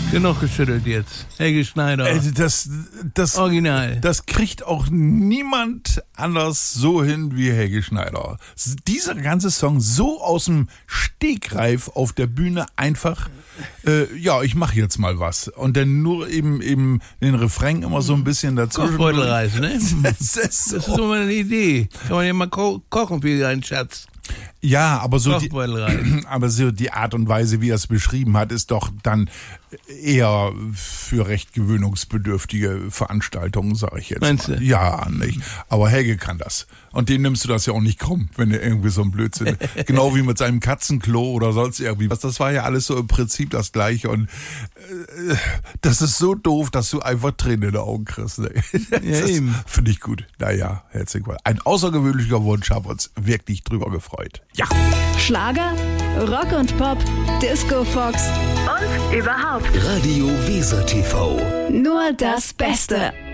Genug geschüttelt jetzt. Helge Schneider. Das Original. Das kriegt auch niemand anders so hin wie Helge Schneider. Dieser ganze Song so aus dem Stegreif auf der Bühne einfach, ich mache jetzt mal was. Und dann nur eben den Refrain immer so ein bisschen dazu. Kochbeutelreis, ne? Das ist so mal eine Idee. Kann man ja mal kochen für deinen Schatz. Ja, aber so Kochbeutelreis. Die Art und Weise, wie er es beschrieben hat, ist doch dann eher für recht gewöhnungsbedürftige Veranstaltungen, sage ich jetzt. Meinst mal. du? Ja, nicht. Aber Helge kann das. Und dem nimmst du das ja auch nicht krumm, wenn er irgendwie so ein Blödsinn. Genau wie mit seinem Katzenklo oder sonst irgendwie was. Das war ja alles so im Prinzip das Gleiche. Und das ist so doof, dass du einfach Tränen in den Augen kriegst. Ne? Ja, eben. Finde ich gut. Naja, herzlich willkommen. Ein außergewöhnlicher Wunsch, haben wir uns wirklich drüber gefreut. Ja. Schlager, Rock und Pop, Disco Fox und überhaupt Radio Weser TV. nur das Beste.